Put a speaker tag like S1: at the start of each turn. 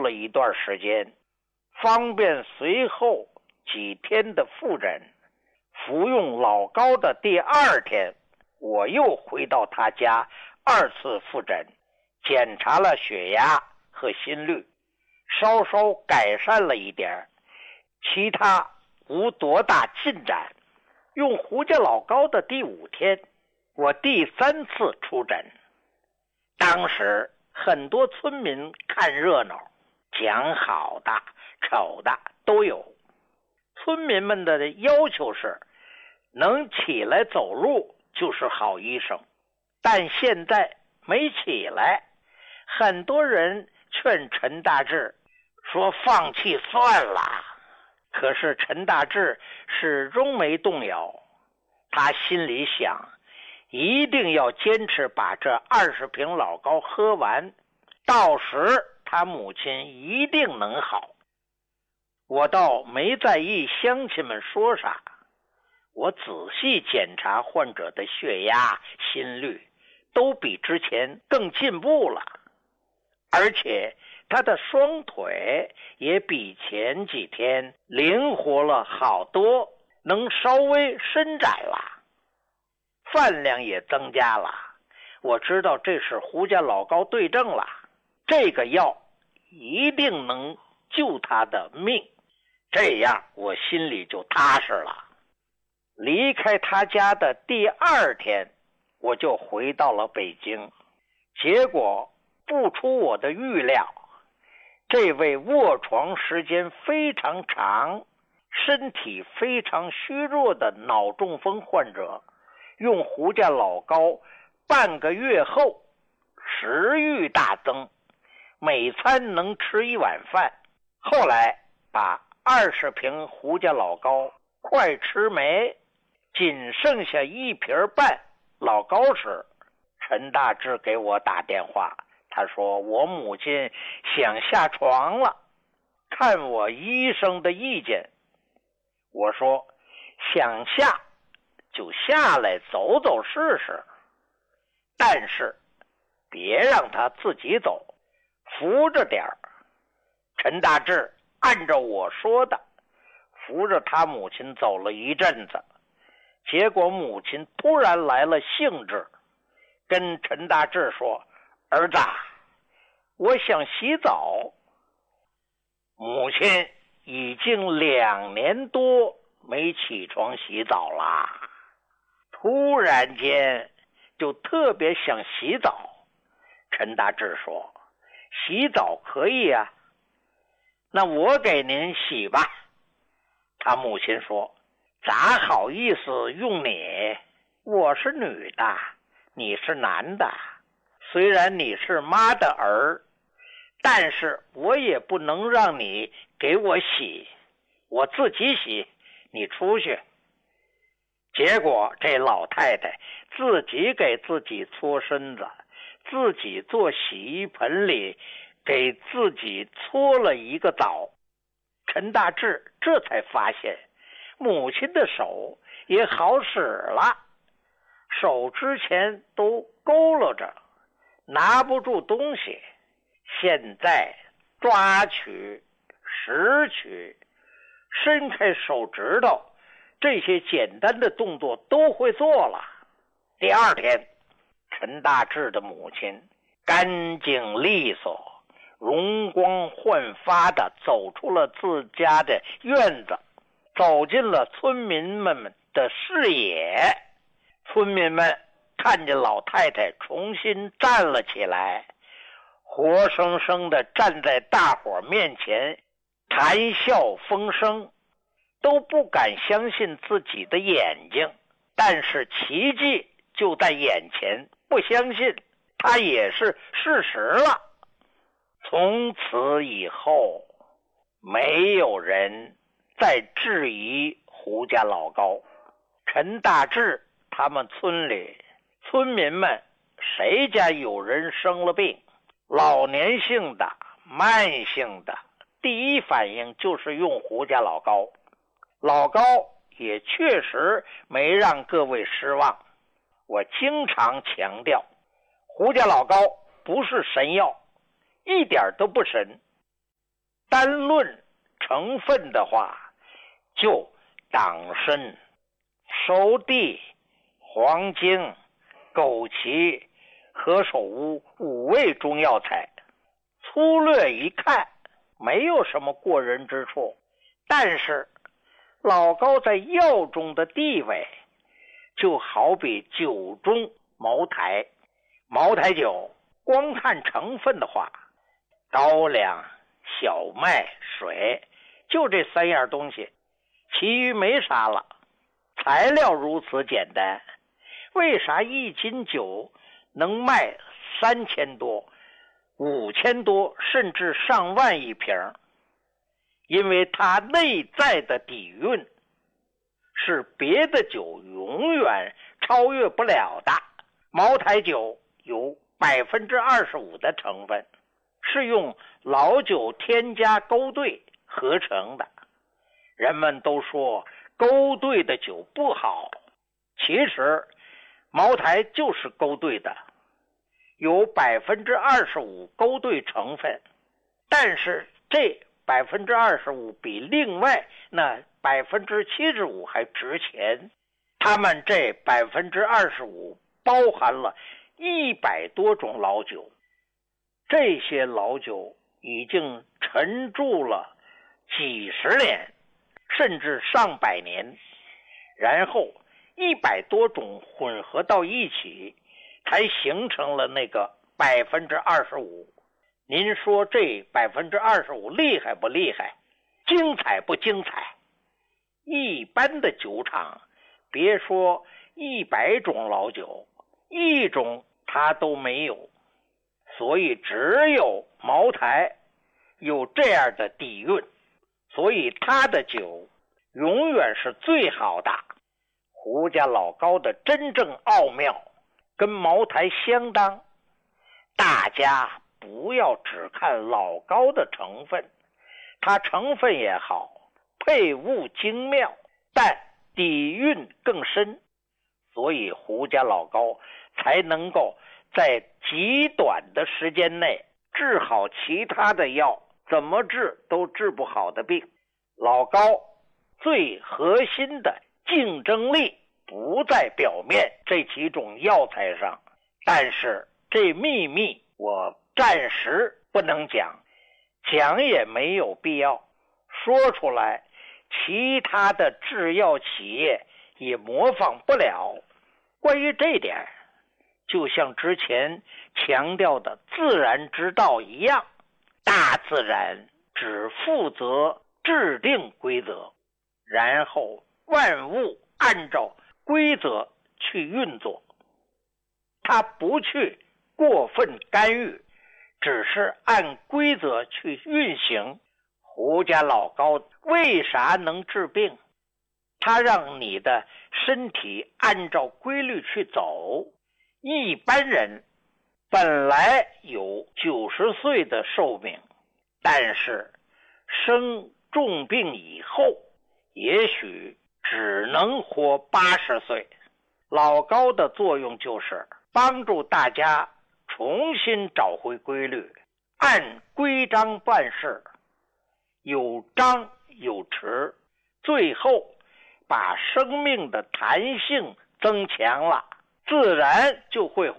S1: 了一段时间，方便随后几天的复诊。服用老高的第二天，我又回到他家二次复诊，检查了血压和心率，稍稍改善了一点，其他无多大进展。用胡家老高的第5天，我第3次出诊。当时很多村民看热闹，讲好的丑的都有。村民们的要求是能起来走路就是好医生，但现在没起来，很多人劝陈大志说放弃算了。可是陈大志始终没动摇，他心里想，一定要坚持把这20瓶老高喝完，到时他母亲一定能好。我倒没在意乡亲们说啥，我仔细检查患者的血压、心率，都比之前更进步了，而且他的双腿也比前几天灵活了好多，能稍微伸展了，饭量也增加了。我知道这是胡家老高对症了，这个药一定能救他的命，这样我心里就踏实了。离开他家的第2天，我就回到了北京。结果不出我的预料，这位卧床时间非常长、身体非常虚弱的脑中风患者，用胡家老高半个月后，食欲大增，每餐能吃1碗饭。后来把20瓶胡家老高快吃没，仅剩下1瓶半老高时，陈大志给我打电话，他说我母亲想下床了，看我医生的意见。我说想下就下来走走试试，但是别让他自己走，扶着点儿。陈大志按照我说的扶着他母亲走了一阵子，结果母亲突然来了兴致，跟陈大志说，儿子，我想洗澡。母亲已经2年多没起床洗澡了，突然间就特别想洗澡。陈大志说，洗澡可以啊，那我给您洗吧。他母亲说，咋好意思用你，我是女的，你是男的，虽然你是妈的儿，但是我也不能让你给我洗，我自己洗，你出去。结果这老太太自己给自己搓身子，自己坐洗衣盆里给自己搓了一个澡。陈大志这才发现母亲的手也好使了，手之前都佝偻着，拿不住东西，现在抓取、拾取、伸开手指头，这些简单的动作都会做了。第2天，陈大志的母亲干净利索、容光焕发地走出了自家的院子，走进了村民们的视野。村民们看见老太太重新站了起来，活生生地站在大伙面前，谈笑风生，都不敢相信自己的眼睛。但是奇迹就在眼前，不相信它也是事实了。从此以后，没有人再质疑胡家老高。陈大志他们村里村民们谁家有人生了病，老年性的、慢性的，第一反应就是用胡家老高。老高也确实没让各位失望。我经常强调，胡家老高不是神药，一点都不神， 单论成分的话，就党参、熟地、黄精、枸杞、何首乌5味中药材。粗略一看，没有什么过人之处，但是老高在药中的地位，就好比酒中茅台。茅台酒光看成分的话，高粱、小麦、水，就这3样东西，其余没啥了。材料如此简单，为啥1斤酒能卖3000多、5000多，甚至上万一瓶？因为它内在的底蕴是别的酒永远超越不了的。茅台酒有25%的成分，是用老酒添加勾兑合成的。人们都说勾兑的酒不好，其实茅台就是勾兑的，有25%勾兑成分，但是这25%比另外那75%还值钱。他们这25%包含了100多种老酒，这些老酒已经陈筑了几十年，甚至上百年，然后100多种混合到一起，才形成了那个25%。您说这25%厉害不厉害？精彩不精彩？一般的酒厂，别说100种老酒，1种它都没有。所以只有茅台有这样的底蕴，所以它的酒永远是最好的。胡家老高的真正奥妙跟茅台相当，大家不要只看老高的成分，它成分也好，配物精妙，但底蕴更深，所以胡家老高才能够在极短的时间内治好其他的药怎么治都治不好的病。老高最核心的竞争力不在表面这几种药材上，但是这秘密我暂时不能讲，讲也没有必要，说出来其他的制药企业也模仿不了。关于这点，就像之前强调的自然之道一样，大自然只负责制定规则，然后万物按照规则去运作，它不去过分干预，只是按规则去运行。胡家老高为啥能治病？他让你的身体按照规律去走。一般人本来有90岁的寿命，但是生重病以后也许只能活80岁。老高的作用就是帮助大家重新找回规律，按规章办事，有张有弛，最后把生命的弹性增强了，自然就会